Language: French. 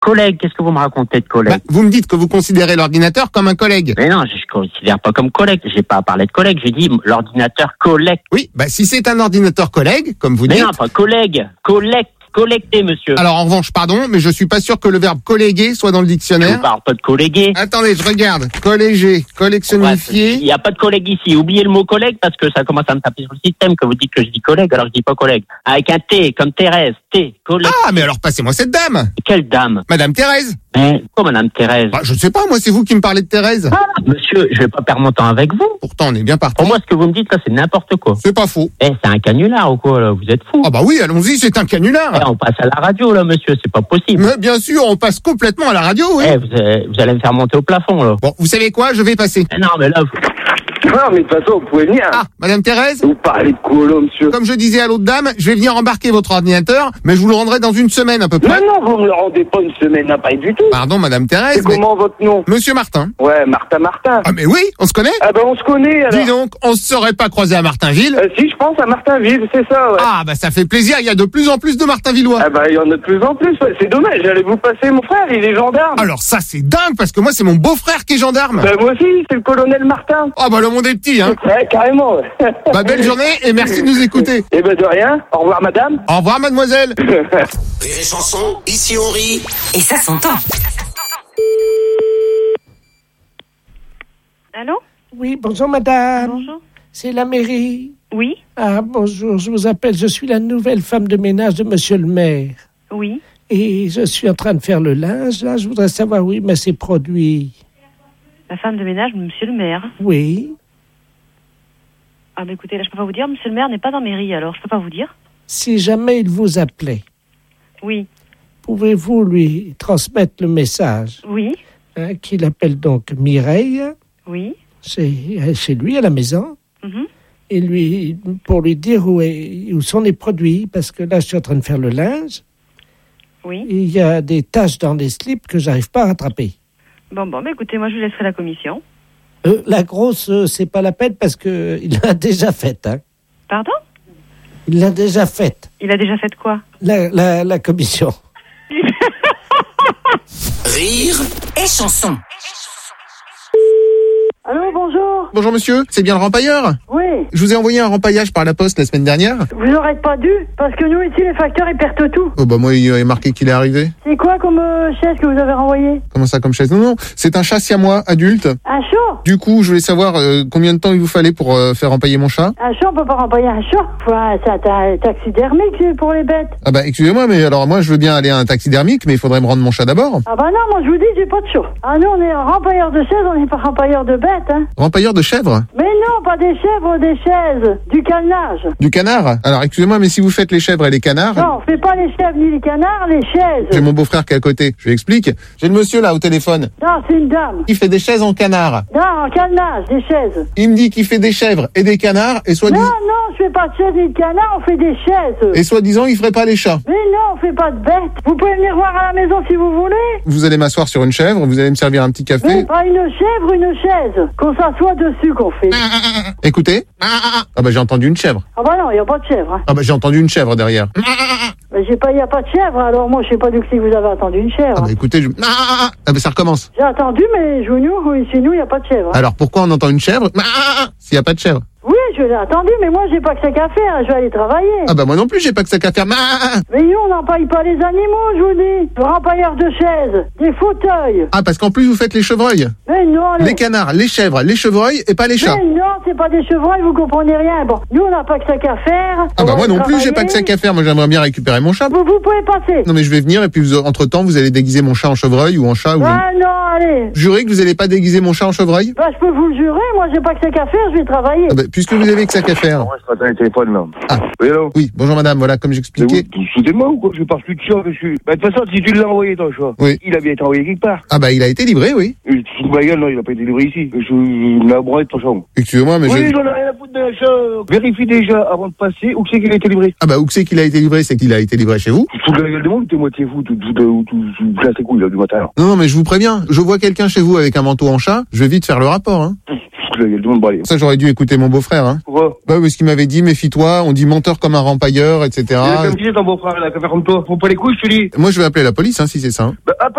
Collègue, qu'est-ce que vous me racontez de collègue? Vous me dites que vous considérez l'ordinateur comme un collègue. Mais non, je ne considère pas comme collègue. J'ai pas parlé de collègue, j'ai dit l'ordinateur collègue. Oui, si c'est un ordinateur collègue, comme vous Mais dites... non, pas collègue. Collecter, monsieur. Alors en revanche, pardon, mais je suis pas sûr que le verbe colléguer soit dans le Je dictionnaire. ne parle pas de colléguer. Attendez, je regarde. Colléger, collectionnifier... Il n'y a pas de collègue ici. Oubliez le mot collègue parce que ça commence à me taper sur le système que vous dites que je dis collègue alors je dis pas collègue. Avec un T, comme Thérèse. T, collègue. Ah, mais alors passez-moi cette dame. Quelle dame? Madame Thérèse. Mais pourquoi Madame Thérèse? Je ne sais pas, moi c'est vous qui me parlez de Thérèse. Ah, monsieur, je vais pas perdre mon temps avec vous. Pourtant on est bien parti. Pour moi, ce que vous me dites là, c'est n'importe quoi. C'est pas faux. C'est un canular ou quoi là? Vous êtes fou. Ah bah oui, allons-y, c'est un canular. On passe à la radio là, monsieur, c'est pas possible. Mais bien sûr, on passe complètement à la radio, oui. Vous allez me faire monter au plafond là. Bon, vous savez quoi, je vais passer. Non, mais là... Non, mais de toute façon, vous pouvez venir. Ah, Madame Thérèse. Vous parlez de quoi, là, monsieur? Comme je disais à l'autre dame, je vais venir embarquer votre ordinateur, mais je vous le rendrai dans une semaine à peu près. Non, vous me le rendez pas une semaine, pas du tout. Pardon, Madame Thérèse. C'est comment votre nom? Monsieur Martin. Ouais, Martin. Ah mais oui, on se connaît? Ah ben on se connaît alors. Dis donc, on se serait pas croisé à Martinville? Si, je pense à Martinville, c'est ça, ouais. Ah bah ça fait plaisir, il y a de plus en plus de Martinvillois. Ah bah il y en a de plus en plus, ouais. C'est dommage, j'allais vous passer mon frère, il est gendarme. Alors ça c'est dingue, parce que moi c'est mon beau-frère qui est gendarme. Bah moi aussi, c'est le colonel Martin. Ah bah le monde est petit, hein. Ouais, carrément, ouais. Bah belle journée et merci de nous écouter. Eh ben de rien, au revoir madame. Au revoir mademoiselle. Rire et chanson, ici on rit. Et ça s'entend. Allô? Oui, bonjour madame. Bonjour. C'est la mairie. Oui? Ah, bonjour, je vous appelle, je suis la nouvelle femme de ménage de monsieur le maire. Oui. Et je suis en train de faire le linge, là, je voudrais savoir, oui, mais c'est produit. La femme de ménage, monsieur le maire. Oui. Ah bah écoutez, là je peux pas vous dire, monsieur le maire n'est pas dans mairie, alors je peux pas vous dire. Si jamais il vous appelait, Oui. pouvez-vous lui transmettre le message Oui. qu'il appelle donc Mireille, Oui. chez lui à la maison, Mhm. et pour lui dire où sont les produits, parce que là je suis en train de faire le linge, Oui. et il y a des taches dans les slips que j'arrive pas à rattraper. Bon, bah écoutez, moi je vous laisserai la commission. La grosse, c'est pas la peine parce que il l'a déjà faite. Hein. Pardon? Il l'a déjà faite. Il a déjà fait quoi? La commission. Rire Et chanson. Allô, bonjour. Bonjour monsieur, c'est bien le rempailleur? Oui. Je vous ai envoyé un rempaillage par la poste la semaine dernière. Vous n'aurez pas dû, parce que nous ici, les facteurs, ils perdent tout. Oh bah moi il est marqué qu'il est arrivé. C'est quoi comme chaise que vous avez renvoyée? Comment ça comme chaise? Non, c'est un chat siamois adulte. Un chat? Du coup, je voulais savoir combien de temps il vous fallait pour faire empailler mon chat. Un chat, on peut pas renvoyer un chat. C'est un taxidermique pour les bêtes. Ah bah excusez-moi, mais alors moi je veux bien aller à un taxidermique, mais il faudrait me rendre mon chat d'abord. Ah bah non, moi je vous dis, j'ai pas de chat. Ah non, on est rempailleur de chaises, on n'est pas rempailleur de bêtes, hein. Rempailleur de chèvres? Mais non, pas des chèvres, des chaises. Du calenage. Du canard? Alors excusez-moi, mais si vous faites les chèvres et les canards... Non, on fait pas les chèvres ni les canards, les chaises. J'ai mon beau-frère qui est à côté, je lui explique. J'ai le monsieur là au téléphone. Non, c'est une dame. Il fait des chaises en canard. Non, en calenage, des chaises. Il me dit qu'il fait des chèvres et des canards, et Non, soi-disant... non, je fais pas de chaises ni de canards, on fait des chaises. Et soi-disant, il ferait pas les chats. Mais non, on fait pas de bêtes. Vous pouvez venir voir à la maison si vous voulez. Vous allez m'asseoir sur une chèvre, vous allez me servir un petit Mais café. pas une chèvre, une chaise. Qu'on s'assoit dessus qu'on fait. Écoutez. Ah bah j'ai entendu une chèvre. Ah bah non, il n'y a pas de chèvre. Hein. Ah bah j'ai entendu une chèvre derrière. Mais il n'y a pas de chèvre, alors moi je sais pas d'où que vous avez entendu une chèvre. Ah bah écoutez, ah bah ça recommence. J'ai entendu, mais chez nous, il n'y a pas de chèvre. Hein. Alors pourquoi on entend une chèvre s'il n'y a pas de chèvre? Oui, je l'ai entendu, mais moi j'ai pas que ça qu'à faire, je vais aller travailler. Ah bah moi non plus, j'ai pas que ça qu'à faire. Mais nous, on n'empaille pas les animaux, je vous dis. Le rempailleur de chaises, des fauteuils. Ah parce qu'en plus vous faites les chevreuils. Mais non, Les canards, les chèvres, les chevreuils et pas les chats. Mais non, c'est pas des chevreuils, vous comprenez rien. Bon, nous, on n'a pas que ça qu'à faire. Ah bah moi non plus, j'ai pas que ça qu'à faire. Moi j'aimerais bien récupérer mon chat. Vous pouvez passer. Non mais je vais venir et puis entre-temps vous allez déguiser mon chat en chevreuil ou en chat ou... Ah non, allez. Jurez que vous allez pas déguiser mon chat en chevreuil? Bah, je peux vous le jurer, moi j'ai pas que ça qu'à faire, je vais travailler. Ah bah, puisque vous avez que ça qu'à faire. Moi, je passe un téléphone, là. Ah. Oui, allô? Oui, bonjour madame, voilà, comme j'expliquais. Vous foutez-moi ou quoi? Je parle plus de chat, monsieur. Bah, de toute façon, si tu l'as envoyé, ton chat, Oui. il a bien été envoyé quelque part. Ah bah il a été livré, oui. Tu te fous de ma gueule, non, il a pas été livré ici. Je l'ai abroué de ton chat. Excusez-moi, mais Oui, j'en ai rien à foutre de la chat. Vérifie déjà avant de passer où c'est qu'il a été livré. Ah bah où c'est qu'il a été livré? C'est qu'il a été livré chez vous? Tu te fous de la gueule du monde, t'es moitié fou, tout plein tes couilles, là, du matin. Non, mais je vous préviens, je vois quelqu'un chez vous avec un manteau en chat, je vais vite faire le rapport, hein. Tu te fous de là, il y a du monde, bon, allez. Ça, j'aurais dû écouter mon beau-frère, hein. Pourquoi? Bah, parce qu'il m'avait dit, méfie-toi, on dit menteur comme un rempailleur, etc. Comme tu dis, ton beau-frère, là, qu'à faire comme toi. Faut pas les couilles, je te dis. Moi, je vais appeler la police, hein, si c'est ça. Hein. Bah,